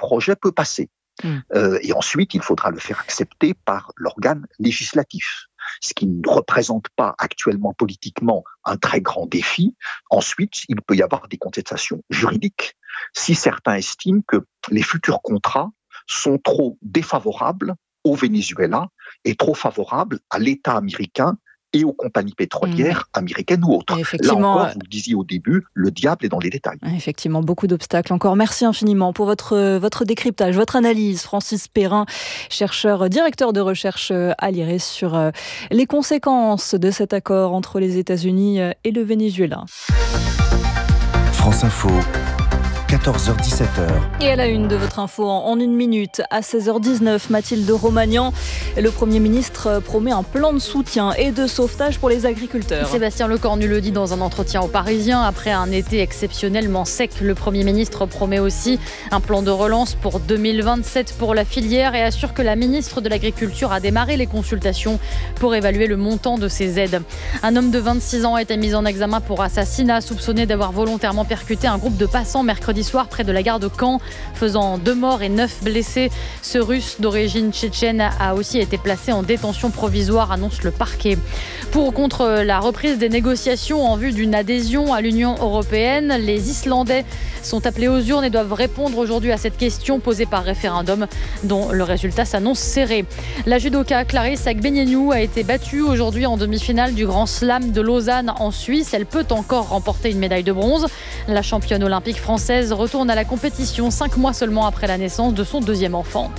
projet peut passer. Et ensuite, il faudra le faire accepter par l'organe législatif, ce qui ne représente pas actuellement politiquement un très grand défi. Ensuite, il peut y avoir des contestations juridiques si certains estiment que les futurs contrats sont trop défavorables au Venezuela et trop favorables à l'État américain et aux compagnies pétrolières américaines ou autres. Là encore, vous le disiez au début, le diable est dans les détails. Effectivement, beaucoup d'obstacles encore. Merci infiniment pour votre décryptage, votre analyse. Francis Perrin, chercheur, directeur de recherche à l'IRES sur les conséquences de cet accord entre les États-Unis et le Venezuela. France Info. 14h-17h. Et à la une de votre info en une minute, à 16h19, Mathilde Romagnan, le Premier ministre promet un plan de soutien et de sauvetage pour les agriculteurs. Sébastien Lecornu le dit dans un entretien aux Parisiens. Après un été exceptionnellement sec, le Premier ministre promet aussi un plan de relance pour 2027 pour la filière et assure que la ministre de l'Agriculture a démarré les consultations pour évaluer le montant de ces aides. Un homme de 26 ans a été mis en examen pour assassinat, soupçonné d'avoir volontairement percuté un groupe de passants mercredi soir près de la gare de Caen, faisant 2 morts et 9 blessés. Ce Russe d'origine tchétchène a aussi été placé en détention provisoire, annonce le parquet. Pour ou contre la reprise des négociations en vue d'une adhésion à l'Union européenne, les Islandais sont appelés aux urnes et doivent répondre aujourd'hui à cette question posée par référendum dont le résultat s'annonce serré. La judoka Clarisse Agbenienou a été battue aujourd'hui en demi-finale du Grand Slam de Lausanne en Suisse. Elle peut encore remporter une médaille de bronze. La championne olympique française retourne à la compétition 5 mois seulement après la naissance de son 2e enfant.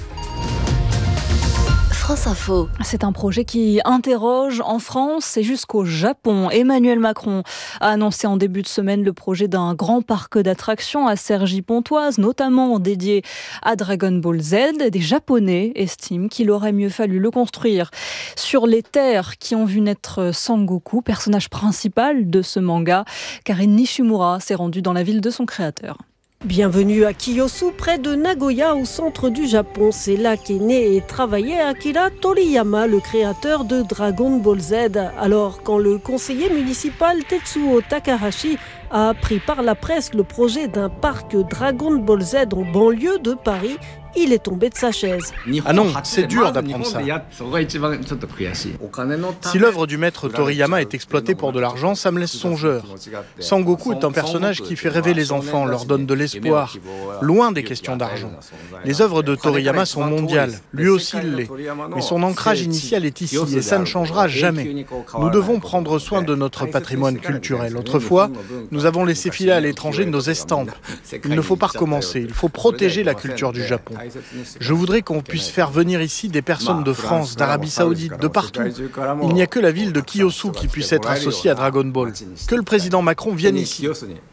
France Info. C'est un projet qui interroge en France et jusqu'au Japon. Emmanuel Macron a annoncé en début de semaine le projet d'un grand parc d'attractions à Cergy-Pontoise, notamment dédié à Dragon Ball Z. Des Japonais estiment qu'il aurait mieux fallu le construire sur les terres qui ont vu naître Sangoku, personnage principal de ce manga. Karine Nishimura s'est rendue dans la ville de son créateur. Bienvenue à Kiyosu, près de Nagoya, au centre du Japon. C'est là qu'est né et travaillé Akira Toriyama, le créateur de Dragon Ball Z. Alors, quand le conseiller municipal Tetsuo Takahashi a appris par la presse le projet d'un parc Dragon Ball Z en banlieue de Paris, il est tombé de sa chaise. Ah non, c'est dur d'apprendre ça. Si l'œuvre du maître Toriyama est exploitée pour de l'argent, ça me laisse songeur. Sangoku est un personnage qui fait rêver les enfants, leur donne de l'espoir, loin des questions d'argent. Les œuvres de Toriyama sont mondiales, lui aussi il l'est. Mais son ancrage initial est ici et ça ne changera jamais. Nous devons prendre soin de notre patrimoine culturel. Autrefois, nous avons laissé filer à l'étranger nos estampes. Il ne faut pas recommencer, il faut protéger la culture du Japon. Je voudrais qu'on puisse faire venir ici des personnes de France, d'Arabie Saoudite, de partout. Il n'y a que la ville de Kiyosu qui puisse être associée à Dragon Ball. Que le président Macron vienne ici.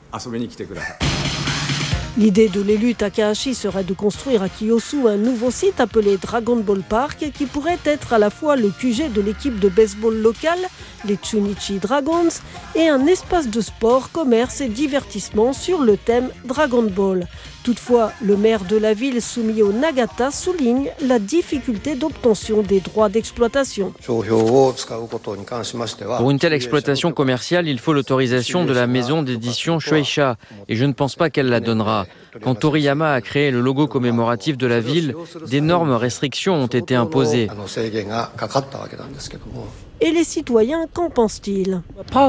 L'idée de l'élu Takahashi serait de construire à Kiyosu un nouveau site appelé Dragon Ball Park qui pourrait être à la fois le QG de l'équipe de baseball locale, les Chunichi Dragons, et un espace de sport, commerce et divertissement sur le thème Dragon Ball. Toutefois, le maire de la ville soumis au Nagata souligne la difficulté d'obtention des droits d'exploitation. Pour une telle exploitation commerciale, il faut l'autorisation de la maison d'édition Shueisha, et je ne pense pas qu'elle la donnera. Quand Toriyama a créé le logo commémoratif de la ville, d'énormes restrictions ont été imposées. Et les citoyens, qu'en pensent-ils ?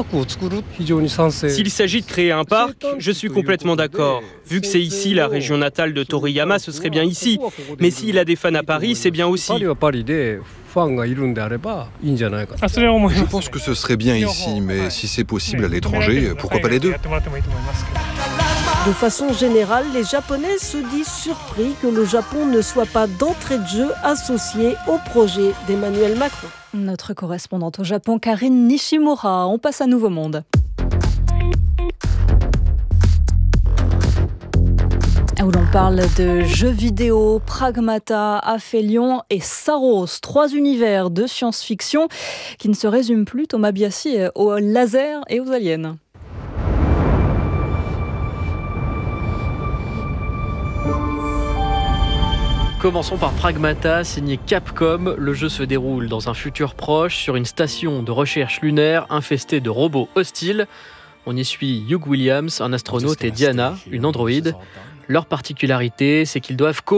S'il s'agit de créer un parc, je suis complètement d'accord. Vu que c'est ici la région natale de Toriyama, ce serait bien ici. Mais s'il a des fans à Paris, c'est bien aussi. Je pense que ce serait bien ici, mais si c'est possible à l'étranger, pourquoi pas les deux ? De façon générale, les Japonais se disent surpris que le Japon ne soit pas d'entrée de jeu associé au projet d'Emmanuel Macron. Notre correspondante au Japon, Karine Nishimura. On passe à Nouveau Monde. Où l'on parle de jeux vidéo, Pragmata, Aphelion et Saros, 3 univers de science-fiction qui ne se résument plus, Thomas Biassi, aux lasers et aux aliens. Commençons par Pragmata, signé Capcom. Le jeu se déroule dans un futur proche sur une station de recherche lunaire infestée de robots hostiles. On y suit Hugh Williams, un astronaute, et Diana, une androïde. Leur particularité, c'est qu'ils doivent